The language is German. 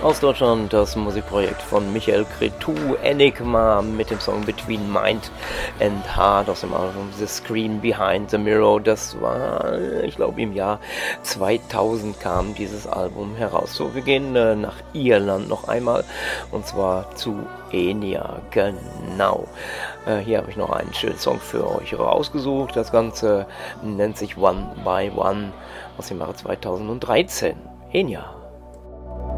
Aus Deutschland das Musikprojekt von Michael Cretu, Enigma mit dem Song Between Mind and Heart aus dem Album The Screen Behind the Mirror. Das war, ich glaube, im Jahr 2000 kam dieses Album heraus. So, wir gehen nach Irland noch einmal und zwar zu Enya, genau. Hier habe ich noch einen schönen Song für euch rausgesucht. Das Ganze nennt sich One by One aus dem Jahre 2013. Enya.